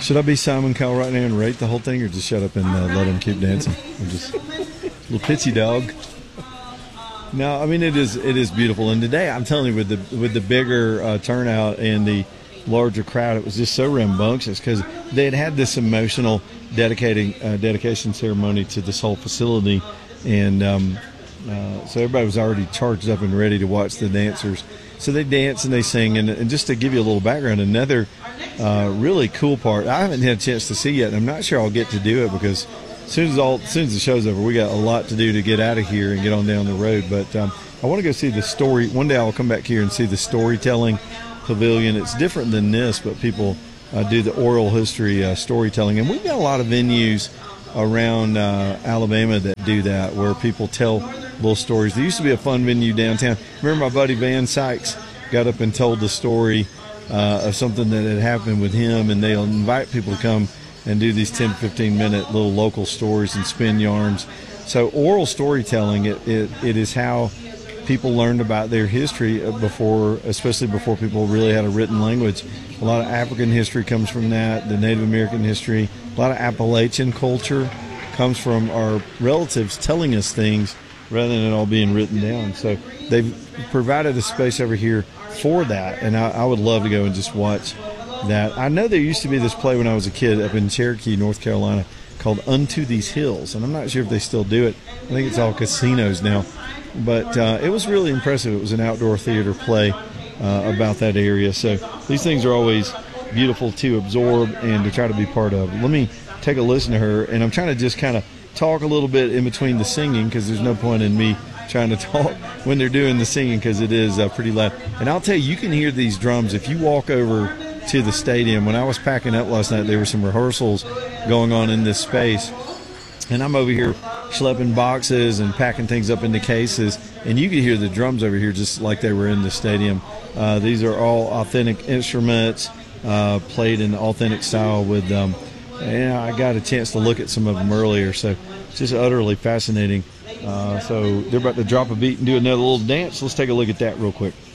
Should I be Simon Cowell right now and rate the whole thing, or just shut up and let him keep dancing? I'm just little pitchy dog. No, I mean it is beautiful, and today I'm telling you, with the bigger turnout and the larger crowd, it was just so rambunctious because they had this emotional dedication ceremony to this whole facility, and so everybody was already charged up and ready to watch the dancers. So they dance and they sing, and just to give you a little background, another really cool part I haven't had a chance to see yet, and I'm not sure I'll get to do it because as soon as the show's over, we got a lot to do to get out of here and get on down the road. But I want to go see the story. One day I'll come back here and see the storytelling pavilion. It's different than this, but people do the oral history storytelling, and we've got a lot of venues around Alabama that do that, where people tell little stories. There used to be a fun venue downtown. Remember my buddy Van Sykes got up and told the story of something that had happened with him, and they'll invite people to come and do these 10, 15-minute little local stories and spin yarns. So oral storytelling, it is how people learned about their history especially before people really had a written language. A lot of African history comes from that, the Native American history. A lot of Appalachian culture comes from our relatives telling us things rather than it all being written down. So they've provided a space over here for that, and I would love to go and just watch that. I know there used to be this play when I was a kid up in Cherokee, North Carolina, called Unto These Hills, and I'm not sure if they still do it. I think it's all casinos now. But it was really impressive. It was an outdoor theater play about that area. So these things are always beautiful to absorb and to try to be part of. Let me take a listen to her, and I'm trying to just kind of talk a little bit in between the singing because there's no point in me trying to talk when they're doing the singing because it is pretty loud. And I'll tell you, you can hear these drums if you walk over to the stadium. When I was packing up last night, there were some rehearsals going on in this space, and I'm over here schlepping boxes and packing things up into cases, and you could hear the drums over here just like they were in the stadium. These are all authentic instruments played in authentic style with and I got a chance to look at some of them earlier, so it's just utterly fascinating. So they're about to drop a beat and do another little dance. Let's take a look at that real quick.